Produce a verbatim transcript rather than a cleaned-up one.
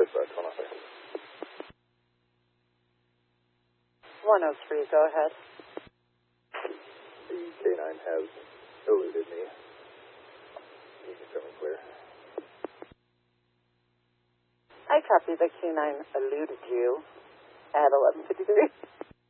This sucks. Hold on a second. one oh three, go ahead. The K nine has eluded me. You can come in clear. I copy the K nine eluded you at eleven fifty-three.